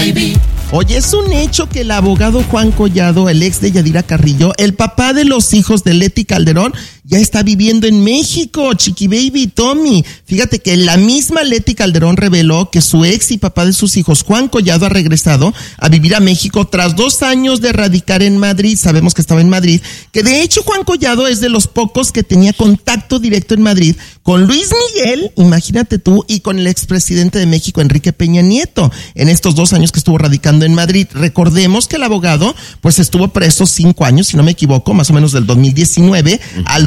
Baby. Oye, es un hecho que el abogado Juan Collado, el ex de Yadira Carrillo, el papá de los hijos de Leti Calderón, ya está viviendo en México, Chiqui Baby, Tommy. Fíjate que la misma Leti Calderón reveló que su ex y papá de sus hijos, Juan Collado, ha regresado a vivir a México tras 2 años de radicar en Madrid. Sabemos que estaba en Madrid, que de hecho Juan Collado es de los pocos que tenía contacto directo en Madrid con Luis Miguel, imagínate tú, y con el expresidente de México, Enrique Peña Nieto, en estos 2 años que estuvo radicando en Madrid. Recordemos que el abogado pues estuvo preso 5 años, si no me equivoco, más o menos del 2019 al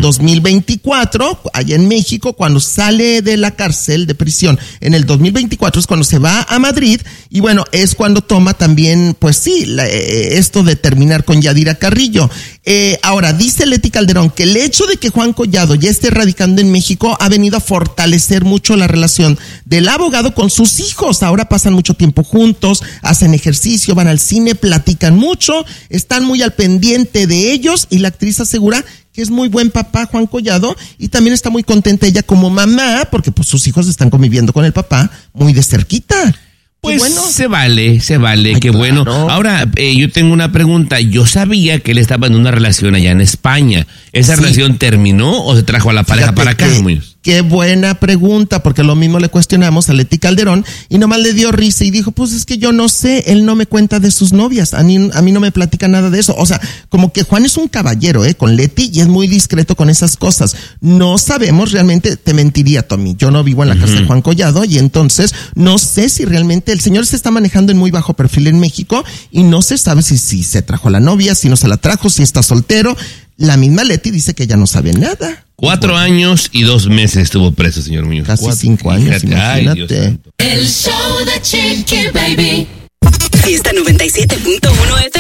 2024, allá en México. Cuando sale de la cárcel, de prisión, en el 2024 es cuando se va a Madrid, y bueno, es cuando toma también, pues sí, esto de terminar con Yadira Carrillo. Ahora, dice Leti Calderón que el hecho de que Juan Collado ya esté radicando en México ha venido a fortalecer mucho la relación del abogado con sus hijos. Ahora pasan mucho tiempo juntos, hacen ejercicio, van al cine, platican mucho, están muy al pendiente de ellos, y la actriz asegura que es muy buen papá Juan Collado, y también está muy contenta ella como mamá, porque pues sus hijos están conviviendo con el papá muy de cerquita. Pues bueno. se vale, Ay, qué claro. bueno. Ahora, yo tengo una pregunta. Yo sabía que él estaba en una relación allá en España. ¿Esa relación terminó o se trajo a la pareja para acá? Qué buena pregunta, porque lo mismo le cuestionamos a Leti Calderón y nomás le dio risa y dijo, pues es que yo no sé, él no me cuenta de sus novias, a mí no me platica nada de eso. O sea, como que Juan es un caballero, con Leti, y es muy discreto con esas cosas. No sabemos realmente, te mentiría, Tommy, yo no vivo en la casa de Juan Collado, y entonces no sé si realmente el señor se está manejando en muy bajo perfil en México, y no se sabe si se trajo a la novia, si no se la trajo, si está soltero. La misma Leti dice que ella no sabe nada. 4 años y 2 meses estuvo preso, señor Muñoz. Casi 5 años, Fíjate, imagínate. ay, Dios santo. El show de Chiqui Baby. Fiesta 97.1 FM.